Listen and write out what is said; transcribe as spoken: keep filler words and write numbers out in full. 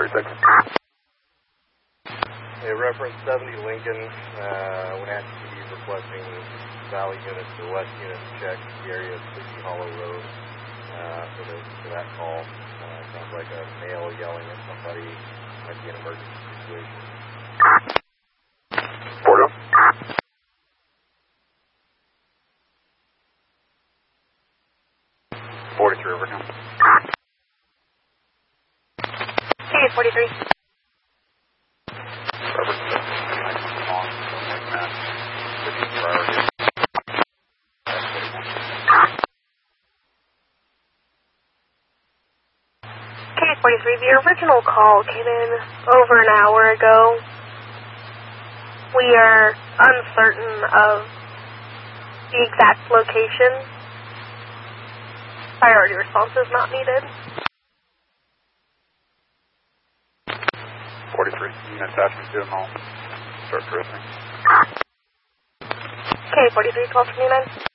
thirty-six. Hey, reference seventy Lincoln, uh, Wenatchee P D requesting Valley units or West units check the area of Sleepy Hollow Road uh, for, the, for that call. Uh, sounds like a male yelling at somebody. Might be an emergency situation. Porto. forty-three over now. K forty-three. Reference seventy long, something like that. Fifty priority. K forty-three, the original call came in over an hour ago. We are uncertain of the exact location. Priority response is not needed. forty-three. Unit attachment to them all. Start drifting. K forty-three, twelve twenty-nine.